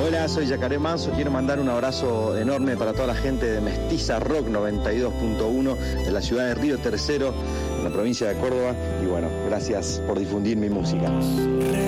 Hola, soy Yacaré Manso. Quiero mandar un abrazo enorme para toda la gente de Mestiza Rock 92.1 de la ciudad de Río Tercero, en la provincia de Córdoba. Y bueno, gracias por difundir mi música.